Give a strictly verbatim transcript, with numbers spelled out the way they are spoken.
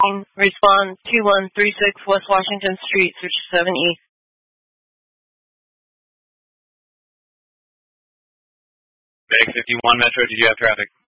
Respond two one three six West Washington Street, Search seven E. Bag fifty-one Metro, did you have traffic?